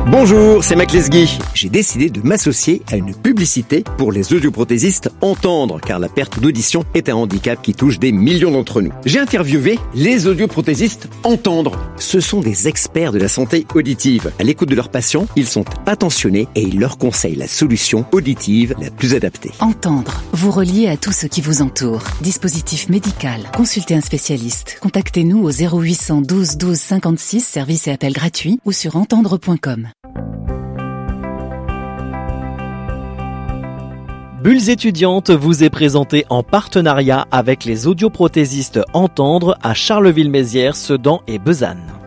Bonjour, c'est Mac Lesguy. J'ai décidé de m'associer à une publicité pour les audioprothésistes entendre, car la perte d'audition est un handicap qui touche des millions d'entre nous. J'ai interviewé les audioprothésistes entendre. Ce sont des experts de la santé auditive. À l'écoute de leurs patients, ils sont attentionnés et ils leur conseillent la solution auditive la plus adaptée. Entendre, vous relier à tout ce qui vous entoure. Dispositif médical, consultez un spécialiste. Contactez-nous au 0800 12 12 56, service et appel gratuit, ou sur entendre.com. Bulles étudiantes vous est présenté en partenariat avec les audioprothésistes Entendre à Charleville-Mézières, Sedan et Besançon.